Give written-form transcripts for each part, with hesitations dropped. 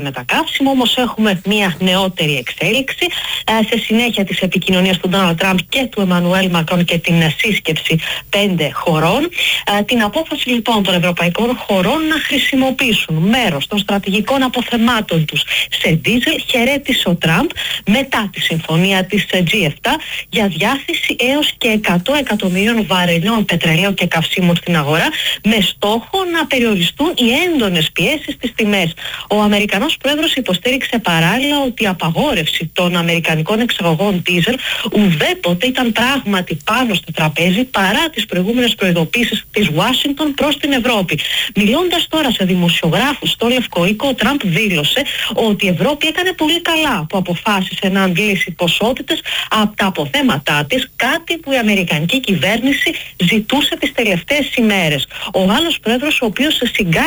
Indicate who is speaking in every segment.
Speaker 1: με τα καύσιμα, όμως έχουμε μια νεότερη εξέλιξη σε συνέχεια της επικοινωνίας του Ντόναλντ Τραμπ και του Εμμανουέλ Μακρόν και την σύσκεψη 5 χωρών. Την απόφαση λοιπόν των ευρωπαϊκών χωρών να χρησιμοποιήσουν μέρος των στρατηγικών αποθεμάτων τους σε δίζελ χαιρέτησε ο Τραμπ μετά τη συμφωνία της G7 για διάθεση έως και 100 εκατομμυρίων βαρελιών πετρελαίου και καυσίμων στην αγορά, με στόχο να περιοριστούν οι έντονες πιέσεις στις τιμές. Ο Αμερικανός πρόεδρος υποστήριξε παράλληλα ότι η απαγόρευση των αμερικανικών εξαγωγών δίζελ ουδέποτε ήταν πράγματι πάνω στο τραπέζι παρά τις προηγούμενες προειδοποίησεις της Ουάσιγκτον προς την Ευρώπη. Μιλώντας τώρα σε δημοσιογράφους στο Λευκό Οίκο, ο Τραμπ δήλωσε ότι η Ευρώπη έκανε πολύ καλά που αποφάσισε να αντλήσει ποσότητες από τα αποθέματά της, κάτι που η αμερικανική κυβέρνηση ζητούσε τις τελευταίες ημέρες. Ο Γάλλος πρόεδρος, ο οποίος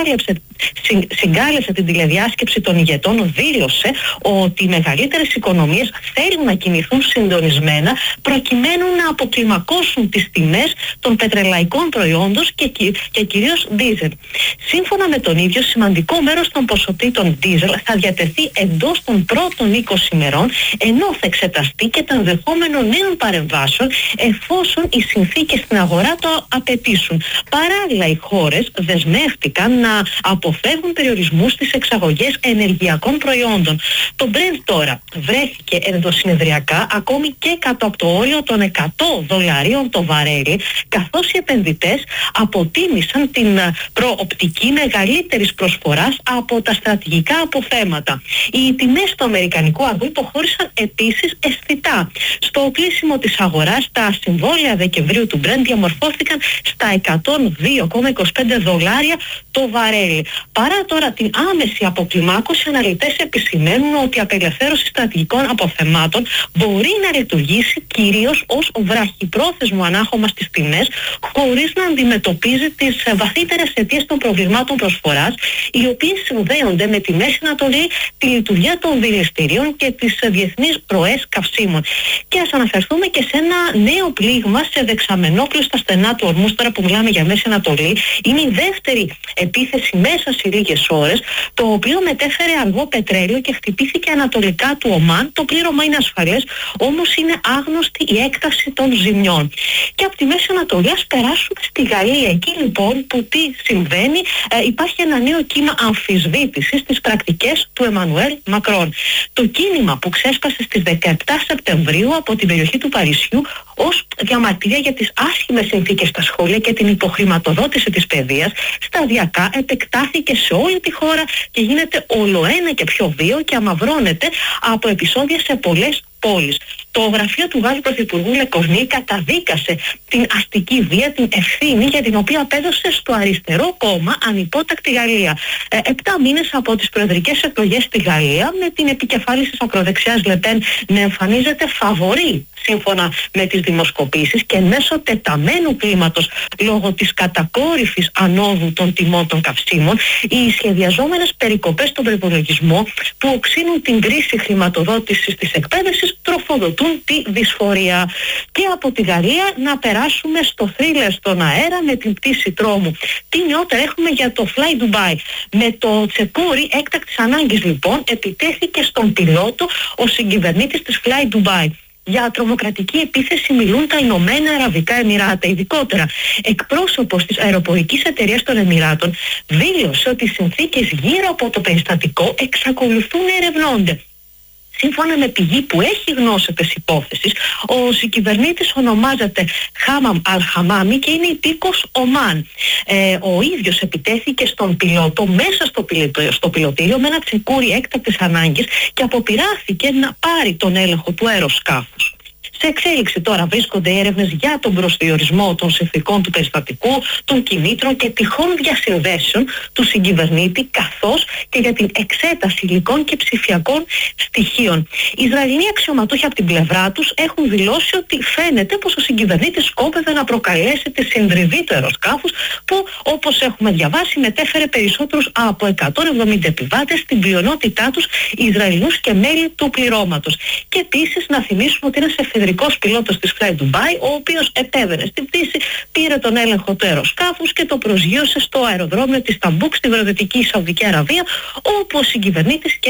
Speaker 1: συγκάλεσε την τηλεδιάσκεψη των ηγετών, δήλωσε ότι οι μεγαλύτερες οικονομίες θέλουν να κινηθούν συντονισμένα προκειμένου να αποκλιμακώσουν τις τιμές των πετρελαϊκών προϊόντων και κυρίως δίζελ. Σύμφωνα με τον ίδιο, σημαντικό μέρος των ποσοτήτων δίζελ θα διατεθεί εντός των πρώτων 20 ημερών, ενώ θα εξεταστεί και το ενδεχόμενο νέων παρεμβάσεων εφόσον οι συνθήκες στην αγορά το απαιτήσουν. Παράλληλα, οι χώρες δεσμεύτηκαν να αποφεύγουν περιορισμούς στις εξαγωγές ενεργειακών προϊόντων. Το Brent τώρα βρέθηκε ενδοσυνεδριακά ακόμη και κάτω από το όριο των $100 το βαρέλι, καθώς οι επενδυτές αποτίμησαν την προοπτική μεγαλύτερης προσφοράς από τα στρατηγικά αποθέματα. Οι τιμές του αμερικανικού αυγού υποχώρησαν επίσης αισθητά. Στο κλείσιμο της αγοράς, τα συμβόλαια Δεκεμβρίου του Brent διαμορφώθηκαν στα $102,25 το βαρέλι. Παρά τώρα την άμεση αποκλιμάκωση, οι αναλυτές επισημαίνουν ότι η απελευθέρωση στρατηγικών αποθεμάτων μπορεί να λειτουργήσει κυρίως ως βραχυπρόθεσμο ανάχωμα στις τιμές, χωρίς να αντιμετωπίζει τις βαθύτερες αιτίες των προβλημάτων προσφοράς, οι οποίες συνδέονται με τη Μέση Ανατολή, τη λειτουργία των δηληστηρίων και τις διεθνείς ροές καυσίμων. Και ας αναφερθούμε και σε ένα νέο πλήγμα σε δεξαμενόπλαιο στα στενά του Ορμούς, τώρα που μιλάμε για Μέση Ανατολή. Είναι η δεύτερη επίθεση μέσα σε λίγες ώρες, το οποίο μετέφερε αργό πετρέλαιο και χτυπήθηκε ανατολικά του Ομάν. Το πλήρωμα είναι ασφαλές, όμως είναι άγνωστη η έκταση των ζημιών. Και από τη Μέση Ανατολή ας περάσουμε στη Γαλλία. Εκεί λοιπόν που τι συμβαίνει, υπάρχει ένα νέο κύμα αμφισβήτησης στις πρακτικές του Εμμανουέλ Μακρόν. Το κίνημα που ξέσπασε στις 17 Σεπτεμβρίου από την περιοχή του Παρισιού ως διαμαρτυρία για τις άσχημες συνθήκες στα σχόλια και την υποχρηματοδότηση της παιδείας, σταδιακά επεκτάθηκε σε όλη τη χώρα και γίνεται ολοένα και πιο βίαιο και αμαυρώνεται από επεισόδια σε πολλές πόλεις. Το γραφείο του Γάλλου Πρωθυπουργού Λεκορνή καταδίκασε την αστική βία, την ευθύνη για την οποία απέδωσε στο αριστερό κόμμα Ανυπότακτη Γαλλία. 7 μήνες από τις προεδρικές εκλογές στη Γαλλία, με την επικεφάλης της ακροδεξιάς Λεπέν να εμφανίζεται φαβορί σύμφωνα με τις δημοσκοπήσεις και μέσω τεταμένου κλίματος λόγω της κατακόρυφης ανόδου των τιμών των καυσίμων, οι σχεδιαζόμενες περικοπές στον προϋπολογισμό που οξύνουν την κρίση χρηματοδότησης της εκπαίδευσης τροφοδοτούν τη δυσφορία. Και από τη Γαλλία να περάσουμε στο θρίλερ στον αέρα με την πτήση τρόμου. Τι νεότερα έχουμε για το Fly Dubai. Με το τσεκούρι έκτακτης ανάγκης λοιπόν επιτέθηκε στον πιλότο ο συγκυβερνήτης της Fly Dubai. Για τρομοκρατική επίθεση μιλούν τα Ηνωμένα Αραβικά Εμιράτα. Ειδικότερα, εκπρόσωπος της αεροπορικής εταιρείας των Εμιράτων δήλωσε ότι οι συνθήκες γύρω από το περιστατικό εξακολουθούν να ερευνώνται. Σύμφωνα με πηγή που έχει γνώση της υπόθεσης, ο συγκυβερνήτης ονομάζεται Χάμαμ Αλ-Χαμάμι και είναι υπήκος Ομάν. Ο ίδιος επιτέθηκε στον πιλότο μέσα στο πιλωτήριο με ένα τσεκούρι έκτακτης ανάγκης και αποπειράθηκε να πάρει τον έλεγχο του αεροσκάφους. Σε εξέλιξη τώρα βρίσκονται έρευνες για τον προσδιορισμό των συνθηκών του περιστατικού, των κινήτρων και τυχόν διασυνδέσεων του συγκυβερνήτη, καθώς και για την εξέταση υλικών και ψηφιακών στοιχείων. Οι Ισραηλοί αξιωματούχοι από την πλευρά τους έχουν δηλώσει ότι φαίνεται πως ο συγκυβερνήτης σκόπευε να προκαλέσει τη συντριβή του αεροσκάφους που, όπως έχουμε διαβάσει, μετέφερε περισσότερους από 170 επιβάτες, στην πλειονότητά τους Ισραηλινούς και μέλη του πληρώματος. Και επίσης να θυμίσουμε ότι ένας εφεδρικός πιλότος της Fly Dubai, ο οποίος επέβαινε στην πτήση, πήρε τον έλεγχο του αεροσκάφους και το προσγείωσε στο αεροδρόμιο της Ταμπούκ στη βορειοδυτική Σαουδική Αραβία, όπου ο συγκυβερνήτης